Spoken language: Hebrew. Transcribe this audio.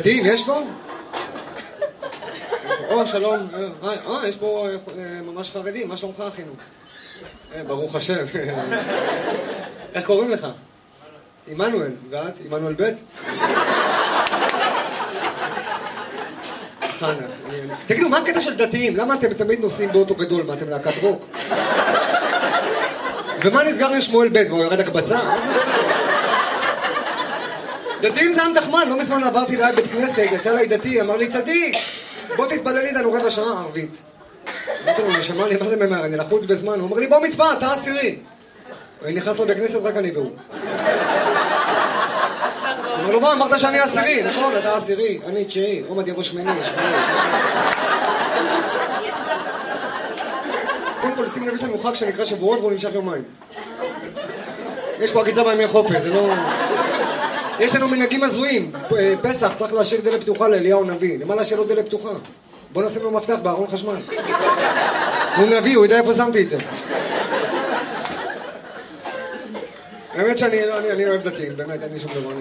דתיים יש פה? שלום. יש פה ממש חרדים, מה שלומך אחינו? ברוך השם. איך קוראים לך? עמנואל. ואת? עמנואל ב'? חנה. תגידו, מה הקטע של דתיים? למה אתם תמיד נוסעים באוטו גדול? מה, אתם להקת רוק? ומה נסגר עם שמואל ב'? מה, הוא ירד הקבצה? דתיים זה עם תחמן, לא מזמן עברתי ליד בית כנסת, יצא לי דתי, אמר לי צדיק, בוא תתפלל איתנו רבע שעה ערבית. אמרתי לו, נשמע לי, מה זה ממהר? אני לחוץ בזמן. הוא אומר לי, בוא מצווה, אתה עשירי. אני נכנס לו בכנסת, רק אני והוא. אמר לו, מה, אמרת שאני עשירי, נכון, אתה עשירי, אני תשיעי, עומד יבוא שמיני, שישי. קודם כל, שים לב, יש לנו חג שנקרא שבועות והוא נמשך יומיים. יש פה עקיצה בימי חופש, זה לא... יש לנו מנהגים הזויים. פסח צריך להשאיר דלת פתוחה לאליהו נביא. למה להשאיר לו דלת פתוחה? בוא נשים לו מפתח בארון חשמל. הוא נביא, הוא יודע איפה שמתי את זה. האמת שאני אוהב דתיים, באמת, אין לי שום דבר.